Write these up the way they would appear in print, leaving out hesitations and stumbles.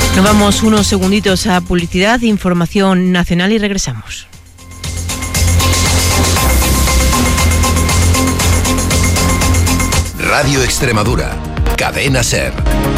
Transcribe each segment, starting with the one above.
Nos vamos unos segunditos a publicidad, información nacional y regresamos. Radio Extremadura, Cadena SER.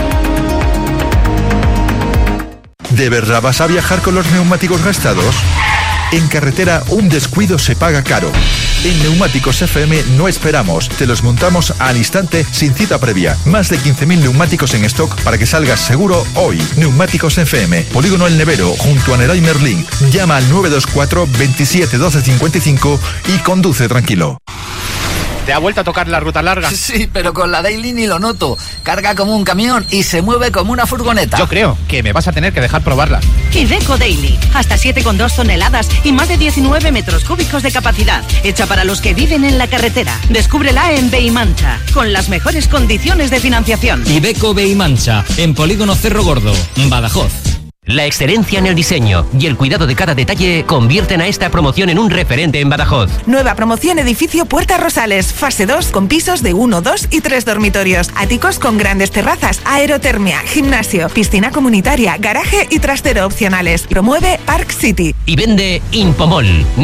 ¿De verdad vas a viajar con los neumáticos gastados? En carretera, un descuido se paga caro. En Neumáticos FM no esperamos, te los montamos al instante sin cita previa. Más de 15.000 neumáticos en stock para que salgas seguro hoy. Neumáticos FM, Polígono El Nevero, junto a Neray Merlín. Llama al 924 27 12 55 y conduce tranquilo. ¿Te ha vuelto a tocar la ruta larga? Sí, pero con la Daily ni lo noto. Carga como un camión y se mueve como una furgoneta. Yo creo que me vas a tener que dejar probarla. Iveco Daily. Hasta 7,2 toneladas y más de 19 metros cúbicos de capacidad. Hecha para los que viven en la carretera. Descúbrela en Beimancha, con las mejores condiciones de financiación. Iveco Beimancha, en Polígono Cerro Gordo, Badajoz. La excelencia en el diseño y el cuidado de cada detalle convierten a esta promoción en un referente en Badajoz. Nueva promoción edificio Puertas Rosales, fase 2 con pisos de 1, 2 y 3 dormitorios. Áticos con grandes terrazas, aerotermia, gimnasio, piscina comunitaria, garaje y trastero opcionales. Promueve Park City. Y vende Impomol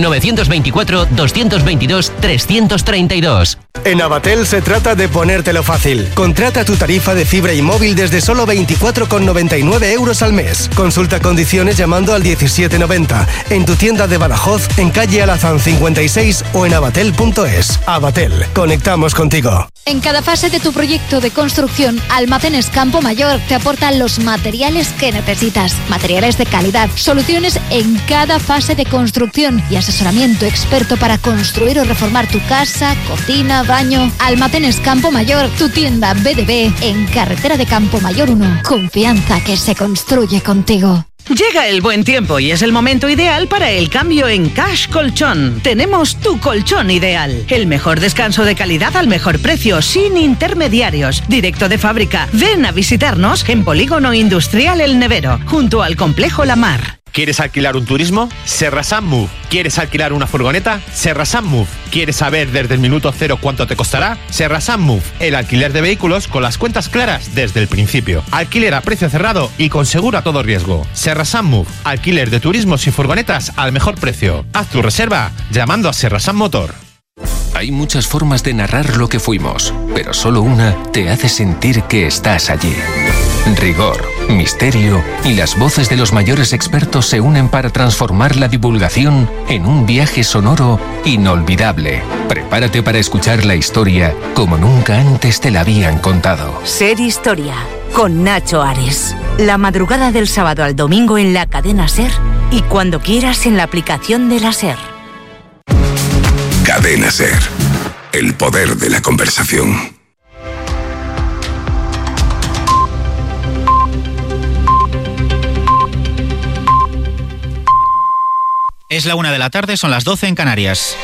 924-222-332. En Avatel se trata de ponértelo fácil. Contrata tu tarifa de fibra y móvil desde solo 24,99 euros al mes. Consulta condiciones llamando al 1790 en tu tienda de Badajoz, en calle Alazán 56 o en avatel.es. Avatel, conectamos contigo. En cada fase de tu proyecto de construcción, Almacenes Campo Mayor te aporta los materiales que necesitas. Materiales de calidad, soluciones en cada fase de construcción y asesoramiento experto para construir o reformar tu casa, cocina, baño. Almacenes Campo Mayor, tu tienda BDB en Carretera de Campo Mayor 1. Confianza que se construye contigo. Llega el buen tiempo y es el momento ideal para el cambio en Cash Colchón. Tenemos tu colchón ideal. El mejor descanso de calidad al mejor precio, sin intermediarios. Directo de fábrica. Ven a visitarnos en Polígono Industrial El Nevero, junto al Complejo La Mar. ¿Quieres alquilar un turismo? Serrasan Move. ¿Quieres alquilar una furgoneta? Serrasan Move. ¿Quieres saber desde el minuto cero cuánto te costará? Serrasan Move. El alquiler de vehículos con las cuentas claras desde el principio. Alquiler a precio cerrado y con seguro a todo riesgo. Serrasan Move. Alquiler de turismos y furgonetas al mejor precio. Haz tu reserva llamando a Serrasan Motor. Hay muchas formas de narrar lo que fuimos, pero solo una te hace sentir que estás allí. Rigor, misterio y las voces de los mayores expertos se unen para transformar la divulgación en un viaje sonoro inolvidable. Prepárate para escuchar la historia como nunca antes te la habían contado. Ser Historia, con Nacho Ares. La madrugada del sábado al domingo en la cadena SER y cuando quieras en la aplicación de la SER. Cadena SER. El poder de la conversación. Es la 1 de la tarde, son las 12 en Canarias.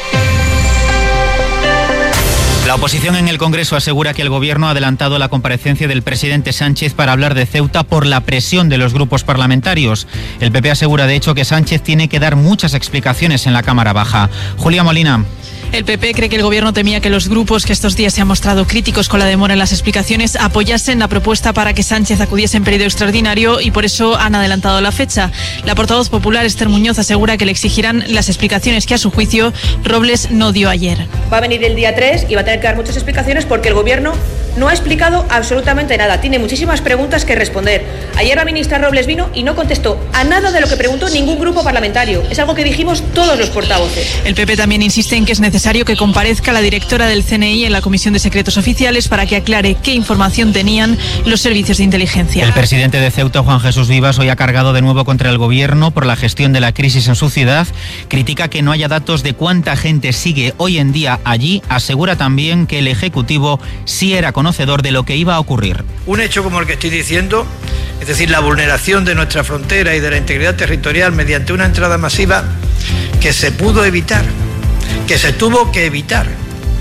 La oposición en el Congreso asegura que el Gobierno ha adelantado la comparecencia del presidente Sánchez para hablar de Ceuta por la presión de los grupos parlamentarios. El PP asegura, de hecho, que Sánchez tiene que dar muchas explicaciones en la Cámara Baja. Julia Molina. El PP cree que el Gobierno temía que los grupos que estos días se han mostrado críticos con la demora en las explicaciones apoyasen la propuesta para que Sánchez acudiese en periodo extraordinario y por eso han adelantado la fecha. La portavoz popular Esther Muñoz asegura que le exigirán las explicaciones que a su juicio Robles no dio ayer. Va a venir el día 3 y va a tener que dar muchas explicaciones porque el Gobierno no ha explicado absolutamente nada. Tiene muchísimas preguntas que responder. Ayer la ministra Robles vino y no contestó a nada de lo que preguntó ningún grupo parlamentario. Es algo que dijimos todos los portavoces. El PP también insiste en que es necesario que comparezca la directora del CNI en la Comisión de Secretos Oficiales para que aclare qué información tenían los servicios de inteligencia. El presidente de Ceuta, Juan Jesús Vivas, hoy ha cargado de nuevo contra el Gobierno por la gestión de la crisis en su ciudad. Critica que no haya datos de cuánta gente sigue hoy en día allí. Asegura también que el Ejecutivo sí era conocedor de lo que iba a ocurrir. Un hecho como el que estoy diciendo, es decir, la vulneración de nuestra frontera y de la integridad territorial mediante una entrada masiva que se pudo evitar, que se tuvo que evitar,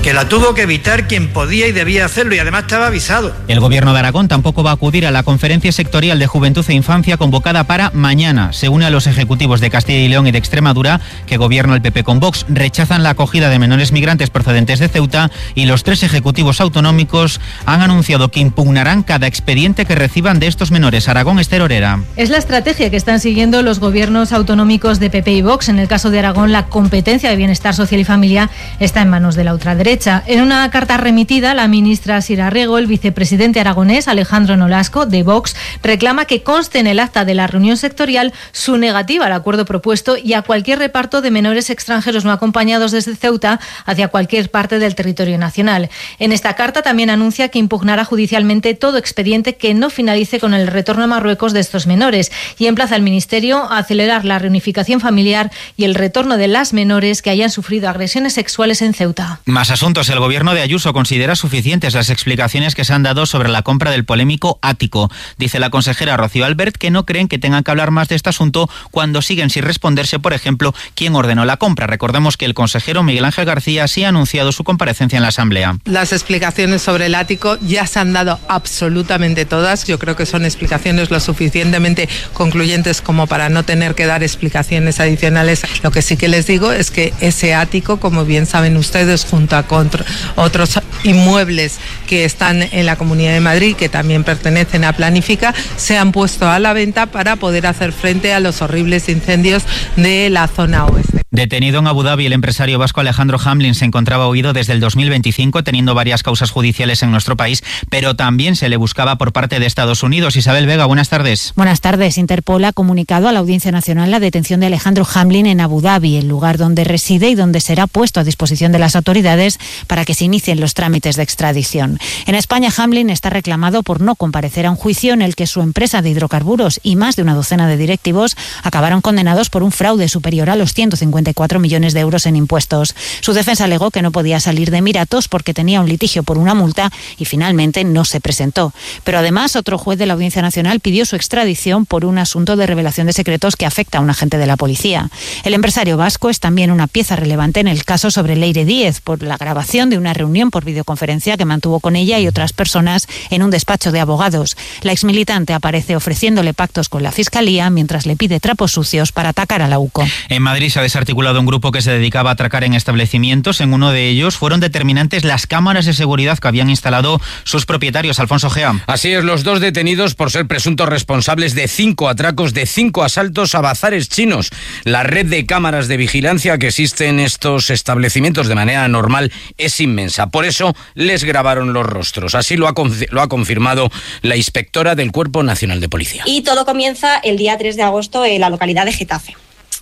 que la tuvo que evitar quien podía y debía hacerlo, y además estaba avisado. El Gobierno de Aragón tampoco va a acudir a la conferencia sectorial de Juventud e Infancia convocada para mañana. Se une a los ejecutivos de Castilla y León y de Extremadura, que gobierna el PP con Vox. Rechazan la acogida de menores migrantes procedentes de Ceuta, y los 3 ejecutivos autonómicos han anunciado que impugnarán cada expediente que reciban de estos menores. Aragón, Esther Orera. Es la estrategia que están siguiendo los gobiernos autonómicos de PP y Vox. En el caso de Aragón, la competencia de Bienestar Social y Familia está en manos de la ultraderecha. En una carta remitida, la ministra Sira Rego, el vicepresidente aragonés Alejandro Nolasco, de Vox, reclama que conste en el acta de la reunión sectorial su negativa al acuerdo propuesto y a cualquier reparto de menores extranjeros no acompañados desde Ceuta hacia cualquier parte del territorio nacional. En esta carta también anuncia que impugnará judicialmente todo expediente que no finalice con el retorno a Marruecos de estos menores, y emplaza al Ministerio a acelerar la reunificación familiar y el retorno de las menores que hayan sufrido agresiones sexuales en Ceuta. Más asuntos. El Gobierno de Ayuso considera suficientes las explicaciones que se han dado sobre la compra del polémico ático. Dice la consejera Rocío Albert que no creen que tengan que hablar más de este asunto cuando siguen sin responderse, por ejemplo, quién ordenó la compra. Recordemos que el consejero Miguel Ángel García sí ha anunciado su comparecencia en la Asamblea. Las explicaciones sobre el ático ya se han dado absolutamente todas. Yo creo que son explicaciones lo suficientemente concluyentes como para no tener que dar explicaciones adicionales. Lo que sí que les digo es que ese ático, como bien saben ustedes, junto a otros inmuebles que están en la Comunidad de Madrid, que también pertenecen a Planifica, se han puesto a la venta para poder hacer frente a los horribles incendios de la zona oeste. Detenido en Abu Dhabi, el empresario vasco Alejandro Hamlin se encontraba huido desde el 2025, teniendo varias causas judiciales en nuestro país, pero también se le buscaba por parte de Estados Unidos. Isabel Vega, buenas tardes. Buenas tardes. Interpol ha comunicado a la Audiencia Nacional la detención de Alejandro Hamlin en Abu Dhabi, el lugar donde reside y donde será puesto a disposición de las autoridades para que se inicien los trámites de extradición. En España, Hamlin está reclamado por no comparecer a un juicio en el que su empresa de hidrocarburos y más de una docena de directivos acabaron condenados por un fraude superior a los 154 millones de euros en impuestos. Su defensa alegó que no podía salir de Emiratos porque tenía un litigio por una multa y finalmente no se presentó. Pero además, otro juez de la Audiencia Nacional pidió su extradición por un asunto de revelación de secretos que afecta a un agente de la policía. El empresario vasco es también una pieza relevante en el caso sobre Leire Díez por la grabación de una reunión por videoconferencia que mantuvo con ella y otras personas en un despacho de abogados. La exmilitante aparece ofreciéndole pactos con la Fiscalía mientras le pide trapos sucios para atacar a la UCO. En Madrid se ha desarticulado un grupo que se dedicaba a atracar en establecimientos. En uno de ellos fueron determinantes las cámaras de seguridad que habían instalado sus propietarios. Alfonso Gea. Así es, los 2 detenidos por ser presuntos responsables de 5 atracos, de 5 asaltos a bazares chinos. La red de cámaras de vigilancia que existe en estos establecimientos de manera normal es inmensa. Por eso les grabaron los rostros. Así lo ha confirmado la inspectora del Cuerpo Nacional de Policía. Y todo comienza el día 3 de agosto en la localidad de Getafe.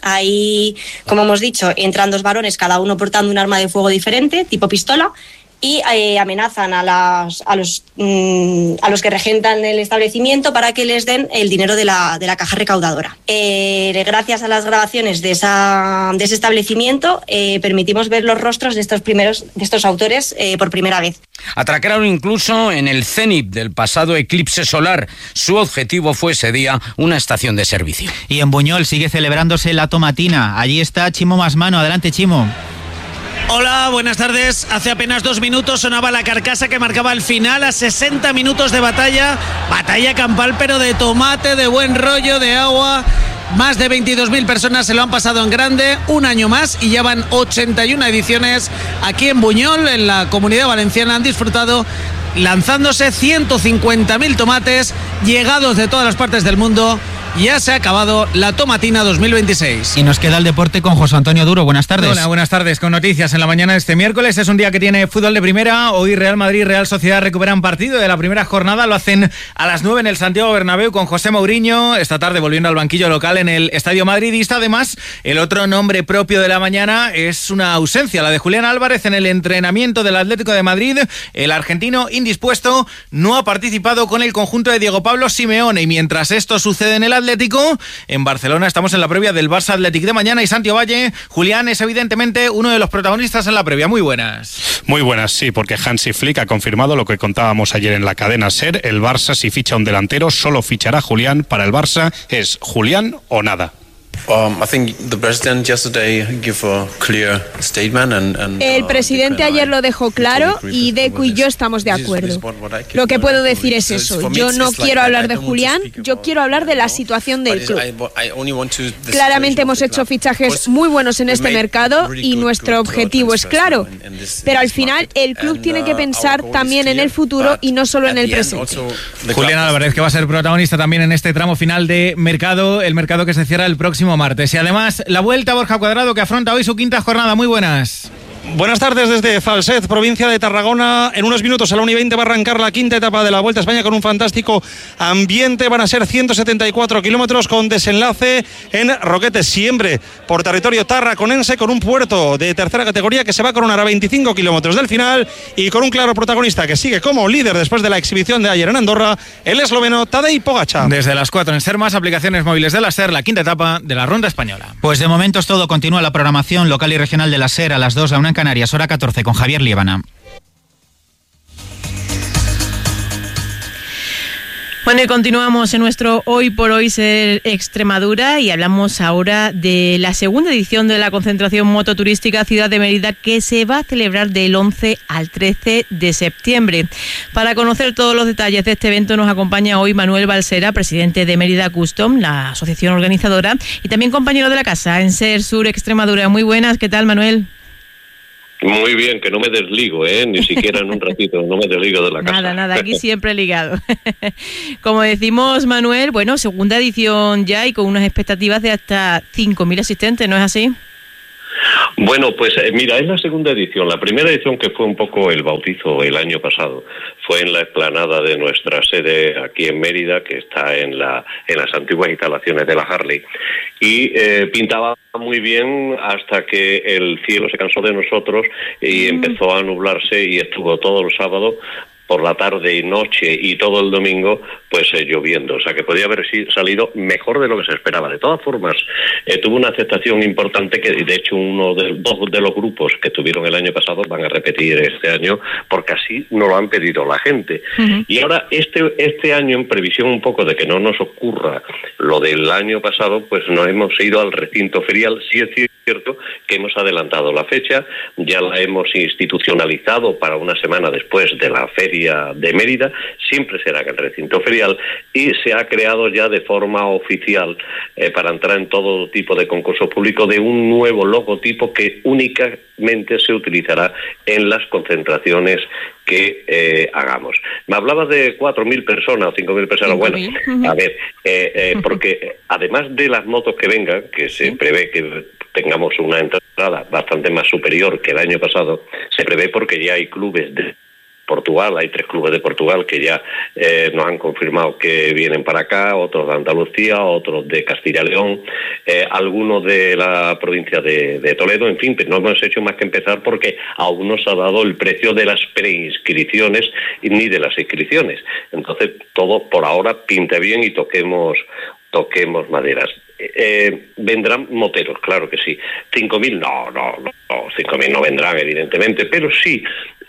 Ahí, como hemos dicho, entran 2 varones, cada uno portando un arma de fuego diferente, tipo pistola, y amenazan a los que regentan el establecimiento para que les den el dinero de la caja recaudadora. Gracias a las grabaciones de ese establecimiento, permitimos ver los rostros de estos autores por primera vez. Atracaron incluso en el cenit del pasado eclipse solar. Su objetivo fue ese día una estación de servicio. Y en Buñol sigue celebrándose la tomatina. Allí está Chimo Masmano. Adelante, Chimo. Hola, buenas tardes. Hace apenas 2 minutos sonaba la carcasa que marcaba el final a 60 minutos de batalla campal, pero de tomate, de buen rollo, de agua. Más de 22.000 personas se lo han pasado en grande, un año más, y ya van 81 ediciones aquí en Buñol, en la Comunidad Valenciana. Han disfrutado lanzándose 150.000 tomates llegados de todas las partes del mundo. Ya se ha acabado la tomatina 2026. Y nos queda el deporte con José Antonio Duro. Buenas tardes. Hola, buenas tardes. Con noticias en la mañana de este miércoles. Es un día que tiene fútbol de primera. Hoy Real Madrid y Real Sociedad recuperan partido de la primera jornada. Lo hacen a las 9 en el Santiago Bernabéu con José Mourinho. Esta tarde volviendo al banquillo local en el Estadio Madridista. Además, el otro nombre propio de la mañana es una ausencia, la de Julián Álvarez en el entrenamiento del Atlético de Madrid. El argentino indispuesto no ha participado con el conjunto de Diego Pablo Simeone. Y mientras esto sucede en el Atlético, en Barcelona estamos en la previa del Barça Athletic de mañana y Santi Valle, Julián, es evidentemente uno de los protagonistas en la previa. Muy buenas. Muy buenas, sí, porque Hansi Flick ha confirmado lo que contábamos ayer en la cadena SER. El Barça, si ficha un delantero, solo fichará Julián. Para el Barça es Julián o nada. El presidente ayer lo dejó claro y Deku y yo estamos de acuerdo. Lo que puedo decir es eso. Yo no quiero hablar de Julián, yo quiero hablar de la situación del club. Claramente hemos hecho fichajes muy buenos en este mercado y nuestro objetivo es claro. Pero al final el club tiene que pensar también en el futuro y no solo en el presente. Julián Álvarez, que va a ser protagonista también en este tramo final de mercado, el mercado que se cierra el próximo martes. Y además, la Vuelta Borja Cuadrado, que afronta hoy su quinta jornada. Muy buenas. Buenas tardes desde Falset, provincia de Tarragona. En unos minutos a la 1:20 va a arrancar la quinta etapa de la Vuelta a España con un fantástico ambiente. Van a ser 174 kilómetros con desenlace en Roquetes, siempre por territorio tarraconense, con un puerto de tercera categoría que se va a coronar a 25 kilómetros del final y con un claro protagonista que sigue como líder después de la exhibición de ayer en Andorra, el esloveno Tadej Pogačar. Desde las 4 en SER Más, aplicaciones móviles de la SER, la quinta etapa de la Ronda Española. Pues de momento es todo. Continúa la programación local y regional de la SER a las 2, la 1 en Canarias, hora 14, con Javier Liébana. Bueno, y continuamos en nuestro Hoy por Hoy Ser Extremadura y hablamos ahora de la segunda edición de la concentración mototurística Ciudad de Mérida, que se va a celebrar del 11 al 13 de septiembre. Para conocer todos los detalles de este evento nos acompaña hoy Manuel Balsera, presidente de Mérida Custom, la asociación organizadora, y también compañero de la casa en Ser Sur Extremadura. Muy buenas, ¿qué tal, Manuel? Muy bien, que no me desligo, ni siquiera en un ratito, no me desligo de la casa. Nada, aquí siempre ligado. Como decimos, Manuel, bueno, segunda edición ya y con unas expectativas de hasta 5.000 asistentes, ¿no es así? Bueno, pues mira, es la segunda edición. La primera edición, que fue un poco el bautizo el año pasado, fue en la explanada de nuestra sede aquí en Mérida, que está en las antiguas instalaciones de la Harley, y pintaba muy bien hasta que el cielo se cansó de nosotros y empezó a nublarse y estuvo todo el sábado por la tarde y noche y todo el domingo pues lloviendo, o sea que podía haber salido mejor de lo que se esperaba. De todas formas, tuvo una aceptación importante que de hecho dos de los grupos que estuvieron el año pasado van a repetir este año porque así nos lo han pedido la gente. Y ahora este año, en previsión un poco de que no nos ocurra lo del año pasado, pues nos hemos ido al recinto ferial. Sí es cierto que hemos adelantado la fecha, ya la hemos institucionalizado para una semana después de la Feria de Mérida, siempre será en el recinto ferial y se ha creado ya de forma oficial para entrar en todo tipo de concurso público de un nuevo logotipo que únicamente se utilizará en las concentraciones que hagamos. Me hablabas de 4.000 personas o 5.000 personas. Bueno, a ver, porque además de las motos que vengan, que se prevé que tengamos una entrada bastante más superior que el año pasado, se prevé porque ya hay clubes de Portugal, hay 3 clubes de Portugal que ya nos han confirmado que vienen para acá, otros de Andalucía, otros de Castilla y León, algunos de la provincia de Toledo, en fin, pero no hemos hecho más que empezar porque aún no se ha dado el precio de las preinscripciones ni de las inscripciones. Entonces, todo por ahora pinta bien y toquemos maderas. Vendrán moteros, claro que sí. 5.000, no, 5.000 no vendrán, evidentemente, pero sí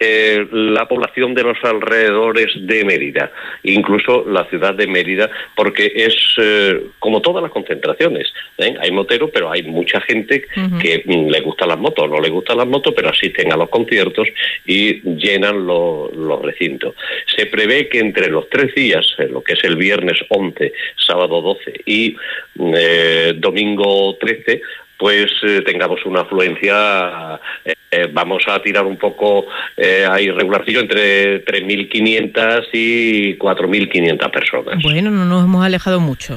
la población de los alrededores de Mérida, incluso la ciudad de Mérida, porque es como todas las concentraciones, hay moteros, pero hay mucha gente que le gustan las motos, no le gustan las motos, pero asisten a los conciertos y llenan los recintos. Se prevé que entre los 3 días, lo que es el viernes 11, sábado 12 y domingo 13, pues tengamos una afluencia, vamos a tirar un poco ahí regularcillo entre 3.500 y 4.500 personas. Bueno, no nos hemos alejado mucho.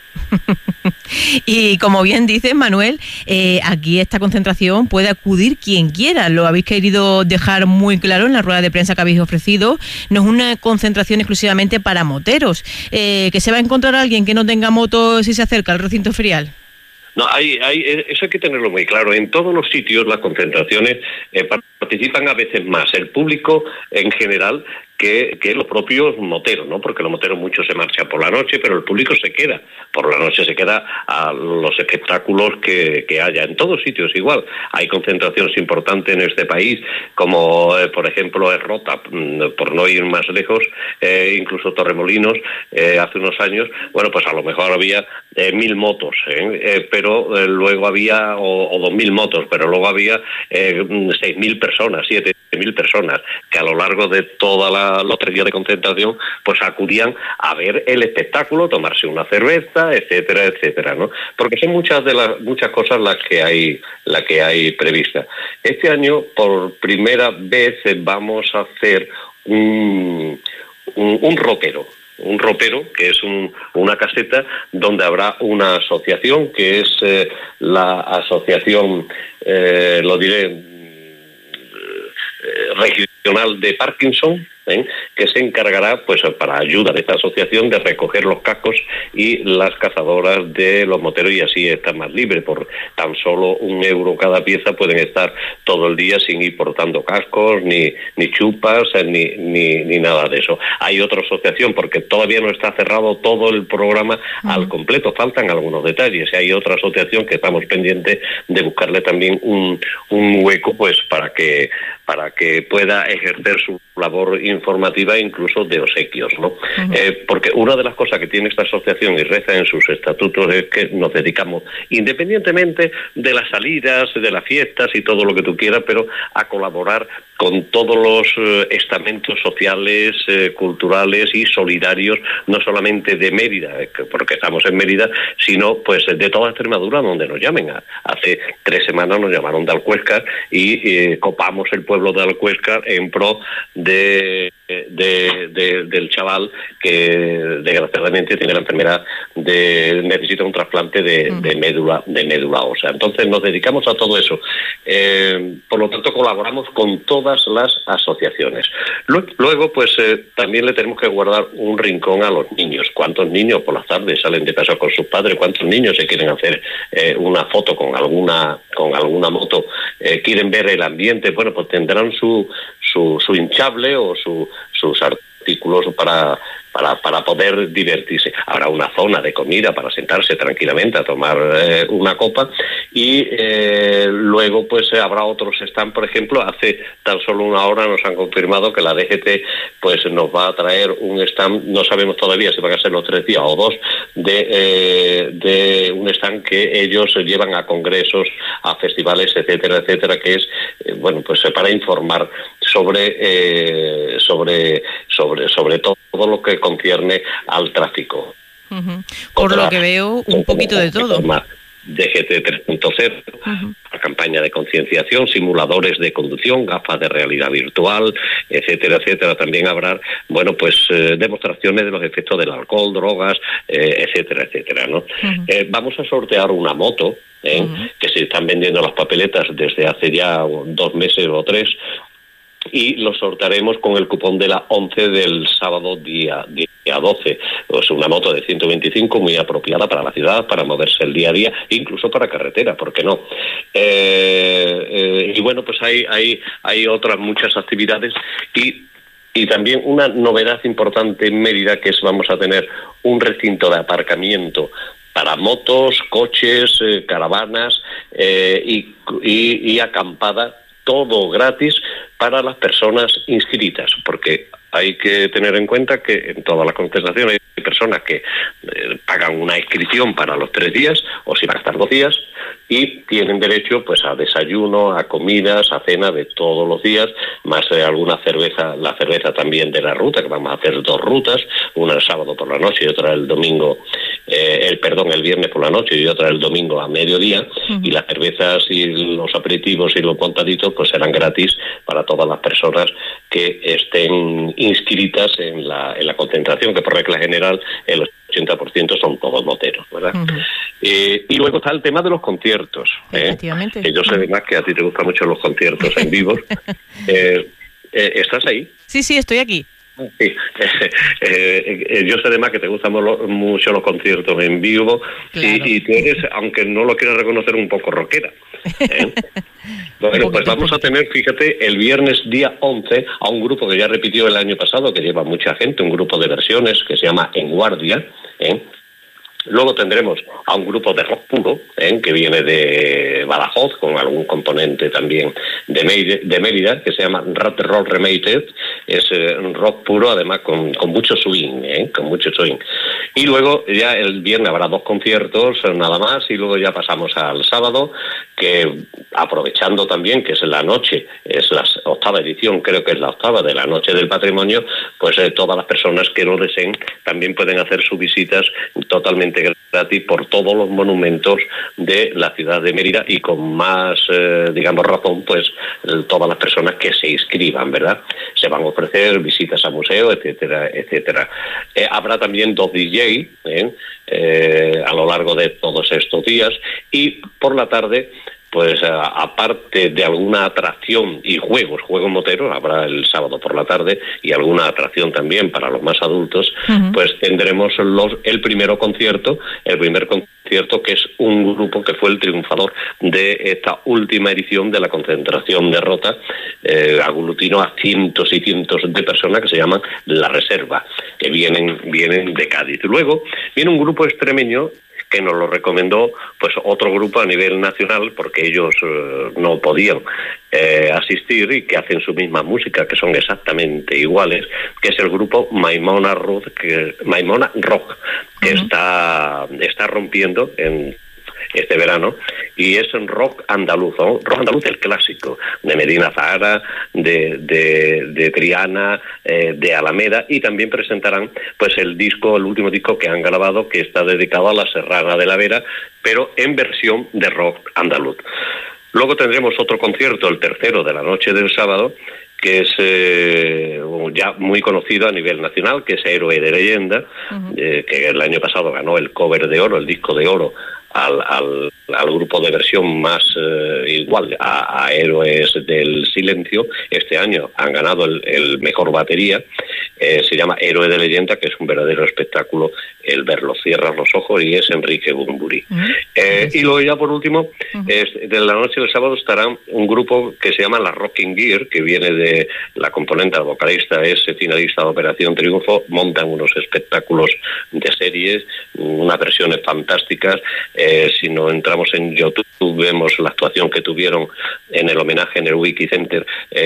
Y como bien dices, Manuel, aquí esta concentración puede acudir quien quiera. Lo habéis querido dejar muy claro en la rueda de prensa que habéis ofrecido. No es una concentración exclusivamente para moteros. ¿Que se va a encontrar alguien que no tenga moto si se acerca al recinto ferial? No, eso hay que tenerlo muy claro. En todos los sitios las concentraciones participan a veces más el público en general que los propios moteros, ¿no? Porque los moteros muchos se marchan por la noche, pero el público se queda. Por la noche se queda a los espectáculos que haya. En todos sitios igual. Hay concentraciones importantes en este país, como por ejemplo es Rota, por no ir más lejos, incluso Torremolinos, hace unos años, bueno, pues a lo mejor había 1.000 motos, pero luego había, o 2.000 motos, pero luego había 6.000 personas, 7.000 personas, que a lo largo de todos los 3 días de concentración, pues acudían a ver el espectáculo, tomarse una cerveza, etcétera, etcétera, ¿no? Porque son muchas cosas las que hay previstas. Este año, por primera vez, vamos a hacer un ropero. Un ropero, que es una caseta donde habrá una asociación, que es la asociación, regional de Parkinson, que se encargará, pues, para ayuda de esta asociación, de recoger los cascos y las cazadoras de los moteros, y así estar más libre. Por tan solo €1 cada pieza pueden estar todo el día sin ir portando cascos, ni chupas, ni nada de eso. Hay otra asociación, porque todavía no está cerrado todo el programa al completo, faltan algunos detalles. Hay otra asociación que estamos pendientes de buscarle también un hueco, pues, para que pueda ejercer su labor informativa, incluso de obsequios, ¿no? Porque una de las cosas que tiene esta asociación, y reza en sus estatutos, es que nos dedicamos, independientemente de las salidas, de las fiestas y todo lo que tú quieras, pero a colaborar con todos los estamentos sociales, culturales y solidarios, no solamente de Mérida, porque estamos en Mérida, sino pues de toda Extremadura, donde nos llamen. Hace 3 semanas nos llamaron de Alcuéscar y copamos el pueblo de Alcuéscar en pro del chaval que desgraciadamente tiene la enfermedad necesita un trasplante de médula ósea. Entonces nos dedicamos a todo eso. Por lo tanto, colaboramos con todas las asociaciones. Luego, pues también le tenemos que guardar un rincón a los niños. ¿Cuántos niños por las tardes salen de paseo con sus padres? ¿Cuántos niños se quieren hacer una foto con alguna moto? ¿Quieren ver el ambiente? Bueno, pues tendrán su hinchable o sus artículos para poder divertirse. Habrá una zona de comida para sentarse tranquilamente a tomar una copa, y luego pues habrá otros stand. Por ejemplo, hace tan solo una hora nos han confirmado que la DGT pues nos va a traer un stand, no sabemos todavía si van a ser los 3 días o 2, de un stand que ellos llevan a congresos, a festivales, etcétera, etcétera, que es bueno, pues para informar sobre todo lo que concierne al tráfico. Por lo que veo, un poquito de todo. DGT 3.0, la campaña de concienciación, simuladores de conducción, gafas de realidad virtual, etcétera, etcétera. También habrá, bueno, pues demostraciones de los efectos del alcohol, drogas, etcétera, etcétera, ¿no? Vamos a sortear una moto, que se están vendiendo las papeletas desde hace ya 2 meses o 3, y lo sortearemos con el cupón de la 11 del sábado día 12. Pues una moto de 125 muy apropiada para la ciudad, para moverse el día a día, incluso para carretera, ¿por qué no? Y bueno, pues hay otras muchas actividades, y también una novedad importante en Mérida, que es vamos a tener un recinto de aparcamiento para motos, coches, caravanas y acampada, todo gratis para las personas inscritas, porque hay que tener en cuenta que en todas las concentraciones hay personas que pagan una inscripción para los 3 días, o si van a estar 2 días, y tienen derecho pues a desayuno, a comidas, a cena de todos los días, más alguna cerveza, la cerveza también de la ruta, que vamos a hacer 2 rutas, una el sábado por la noche y otra el domingo, el viernes por la noche y otra el domingo a mediodía, y las cervezas y los aperitivos y los montaditos pues serán gratis para todas las personas que estén inscritas en la concentración, que por regla general el 80% son todos moteros, ¿verdad? Y luego está el tema de los conciertos, efectivamente. Que yo sé además que a ti te gustan mucho los conciertos en vivo. ¿Estás ahí? Sí, estoy aquí. Sí. Yo sé además que te gustan mucho los conciertos en vivo, claro. y tú eres, aunque no lo quieras reconocer, un poco rockera. Bueno, pues vamos a tener, fíjate, el viernes día 11 a un grupo que ya repitió el año pasado, que lleva mucha gente, un grupo de versiones que se llama En Guardia, Luego tendremos a un grupo de rock puro, que viene de Badajoz, con algún componente también de Mérida, que se llama Rat Roll Remated. Es rock puro, además con mucho swing, con mucho swing. Y luego ya el viernes habrá 2 conciertos, nada más, y luego ya pasamos al sábado, que aprovechando también que es la noche, es la 8ª edición, creo que es la 8ª de la Noche del Patrimonio, pues todas las personas que lo deseen también pueden hacer sus visitas totalmente gratis por todos los monumentos de la ciudad de Mérida y con más, digamos, razón, pues todas las personas que se inscriban, ¿verdad? Se van a ofrecer visitas a museos, etcétera, etcétera. Habrá también 2 DJ a lo largo de todos estos días y por la tarde, pues aparte de alguna atracción y juegos moteros, habrá el sábado por la tarde y alguna atracción también para los más adultos, pues tendremos el primer concierto que es un grupo que fue el triunfador de esta última edición de la concentración de Rota, aglutinó a cientos y cientos de personas que se llaman La Reserva, que vienen de Cádiz. Luego viene un grupo extremeño que nos lo recomendó pues otro grupo a nivel nacional porque ellos no podían asistir y que hacen su misma música, que son exactamente iguales, que es el grupo Maimona Rock, que está rompiendo en este verano, y es un rock andaluz, el clásico, de Medina Zahara, de Triana, de Alameda, y también presentarán pues el último disco que han grabado, que está dedicado a la Serrana de la Vera, pero en versión de rock andaluz. Luego tendremos otro concierto, el tercero de la noche del sábado, que es ya muy conocido a nivel nacional, que es Héroe de Leyenda, que el año pasado ganó el cover de oro, el disco de oro, al grupo de versión más igual a Héroes del Silencio. Este año han ganado el mejor batería, se llama Héroe de Leyenda, que es un verdadero espectáculo el verlo. Cierras los ojos y es Enrique Bunbury. Y luego ya por último, de la noche del sábado estará un grupo que se llama La Rocking Gear, que viene de la componente, la vocalista es finalista de Operación Triunfo, montan unos espectáculos de series, unas versiones fantásticas. Si no entramos en YouTube vemos la actuación que tuvieron en el homenaje en el Wiki Center,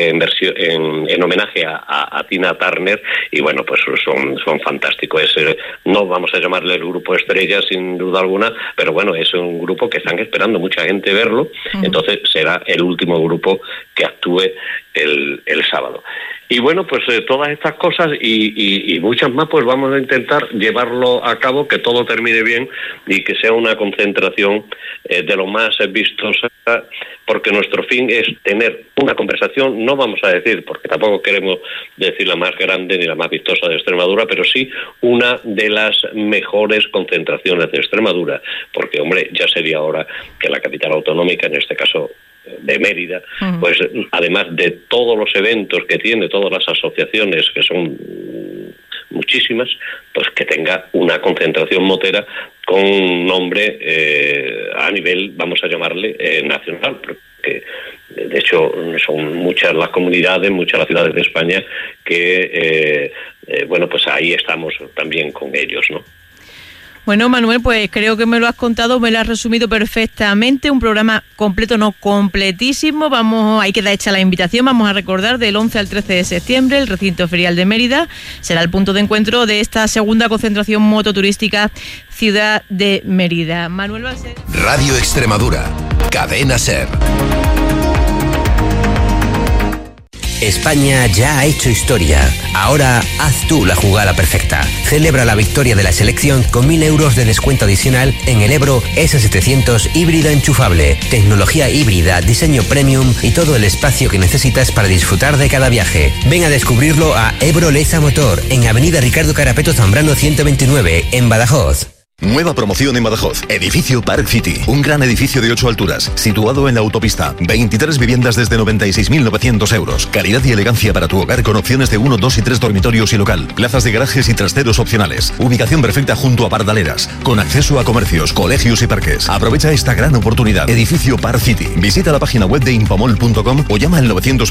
en homenaje a Tina Turner, y bueno, pues son fantásticos. No vamos a llamarle el grupo estrella sin duda alguna, pero bueno, es un grupo que están esperando mucha gente verlo, entonces será el último grupo que actúe el sábado. Y bueno, pues todas estas cosas y muchas más, pues vamos a intentar llevarlo a cabo, que todo termine bien y que sea una concentración de lo más vistosa, porque nuestro fin es tener una conversación, no vamos a decir, porque tampoco queremos decir la más grande ni la más vistosa de Extremadura, pero sí una de las mejores concentraciones de Extremadura, porque hombre, ya sería hora que la capital autonómica, en este caso de Mérida, pues además de todos los eventos que tiene, todas las asociaciones, que son muchísimas, pues que tenga una concentración motera con un nombre a nivel, vamos a llamarle, nacional, porque de hecho son muchas las comunidades, muchas las ciudades de España que, bueno, pues ahí estamos también con ellos, ¿no? Bueno, Manuel, pues creo que me lo has contado, me lo has resumido perfectamente. Un programa completo, no completísimo. Ahí queda hecha la invitación. Vamos a recordar, del 11 al 13 de septiembre, el recinto ferial de Mérida será el punto de encuentro de esta segunda concentración mototurística Ciudad de Mérida. Manuel Balser. Radio Extremadura, Cadena SER. España ya ha hecho historia. Ahora haz tú la jugada perfecta. Celebra la victoria de la selección con 1.000 euros de descuento adicional en el Ebro S700 híbrido enchufable. Tecnología híbrida, diseño premium y todo el espacio que necesitas para disfrutar de cada viaje. Ven a descubrirlo a Ebro Leza Motor, en Avenida Ricardo Carapeto Zambrano 129, en Badajoz. Nueva promoción en Badajoz. Edificio Park City. Un gran edificio de 8 alturas, situado en la autopista. 23 viviendas desde 96.900 euros. Calidad y elegancia para tu hogar con opciones de 1, 2 y 3 dormitorios y local. Plazas de garajes y trasteros opcionales. Ubicación perfecta junto a Pardaleras. Con acceso a comercios, colegios y parques. Aprovecha esta gran oportunidad. Edificio Park City. Visita la página web de infomol.com o llama al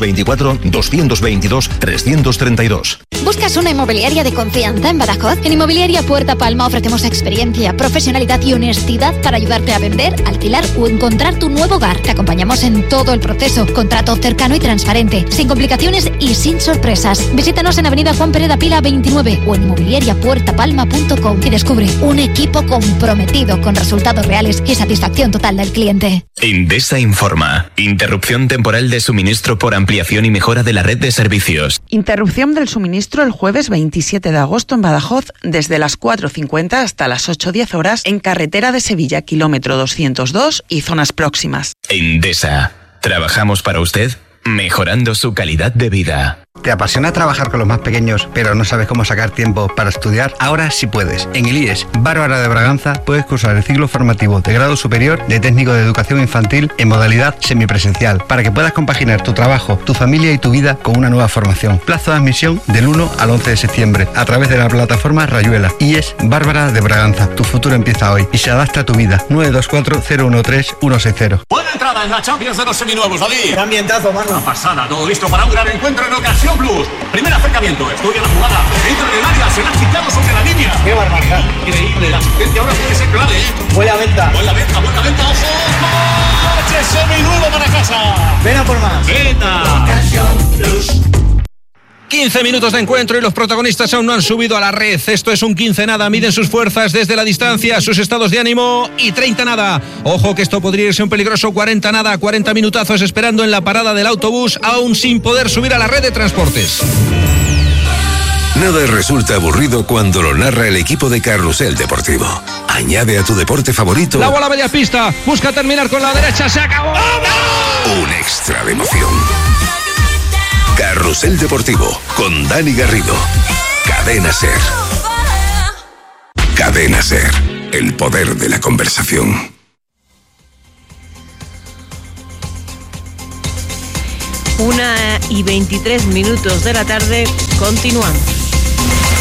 924-222-332. ¿Buscas una inmobiliaria de confianza en Badajoz? En Inmobiliaria Puerta Palma ofrecemos experiencia, profesionalidad y honestidad para ayudarte a vender, alquilar o encontrar tu nuevo hogar. Te acompañamos en todo el proceso. Contrato cercano y transparente, sin complicaciones y sin sorpresas. Visítanos en Avenida Juan Pereda Pila 29 o en inmobiliariapuertapalma.com y descubre un equipo comprometido con resultados reales y satisfacción total del cliente. Endesa informa. Interrupción temporal de suministro por ampliación y mejora de la red de servicios. Interrupción del suministro el jueves 27 de agosto en Badajoz desde las 4:50 hasta las 8:10 horas en carretera de Sevilla, kilómetro 202 y zonas próximas. Endesa. Trabajamos para usted, mejorando su calidad de vida. ¿Te apasiona trabajar con los más pequeños, pero no sabes cómo sacar tiempo para estudiar? Ahora sí puedes. En el IES Bárbara de Braganza puedes cursar el ciclo formativo de grado superior de técnico de educación infantil en modalidad semipresencial, para que puedas compaginar tu trabajo, tu familia y tu vida con una nueva formación. Plazo de admisión del 1 al 11 de septiembre a través de la plataforma Rayuela. IES Bárbara de Braganza. Tu futuro empieza hoy y se adapta a tu vida. 924-013-160. Buena entrada en la Champions de los seminuevos, Dalí. Qué ambientazo, mano. Una pasada, todo listo para un gran encuentro en Ocasión Plus. Primer acercamiento, estudia la jugada, dentro del área, se la ha quitado sobre la línea. ¡Qué barbaridad! Increíble, la asistencia ahora puede ser clave, ¿eh? Buena venta, ojo. ¡Coche seminuevo para casa! Ven a por más. ¡Venta! Ocasión Plus. 15 minutos de encuentro y los protagonistas aún no han subido a la red. Esto es un 15 nada. Miden sus fuerzas desde la distancia, sus estados de ánimo y 30 nada. Ojo que esto podría irse un peligroso 40 nada. 40 minutazos esperando en la parada del autobús, aún sin poder subir a la red de transportes. Nada resulta aburrido cuando lo narra el equipo de Carrusel Deportivo. Añade a tu deporte favorito la bola media pista, busca terminar con la derecha, se acabó. Un extra de emoción. Carrusel Deportivo con Dani Garrido. Cadena SER. Cadena SER. El poder de la conversación. 1:23 de la tarde, continuamos.